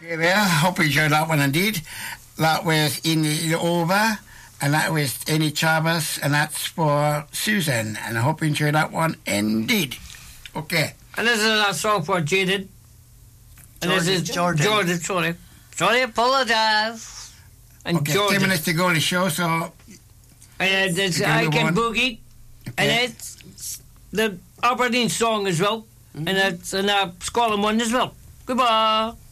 Okay, well, hope you enjoyed that one indeed. That was in Over, and that was Any Chavez, and that's for Susan. And I hope you enjoyed that one indeed. Okay. And this is a song for Jaded. And this is Jordan, sorry. Sorry, apologise. And okay, Jordan. 10 minutes to go to the show, so... And it's I Can Boogie. Okay. And it's the Aberdeen song as well. Mm-hmm. And it's in a Scotland one as well. Goodbye.